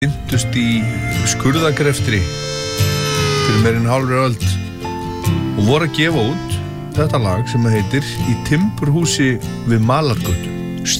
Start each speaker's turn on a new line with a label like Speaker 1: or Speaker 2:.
Speaker 1: Myndust í skurðagreftri fyrir meirinn hálfri öld og voru að gefa út þetta lag sem heitir Í timburhúsi við Malargötu.